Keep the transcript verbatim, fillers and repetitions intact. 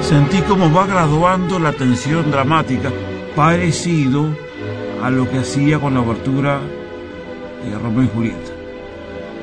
Sentí como va graduando la tensión dramática, parecido a lo que hacía con la obertura de Romeo y Julieta.